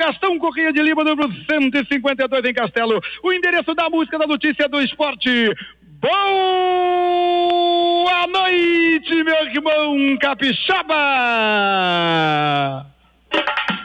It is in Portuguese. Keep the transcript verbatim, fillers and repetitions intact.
Gastão Corrêa de Lima, número cento e cinquenta e dois em Castelo. O endereço da música, da notícia, do esporte. Boa noite, meu irmão capixaba!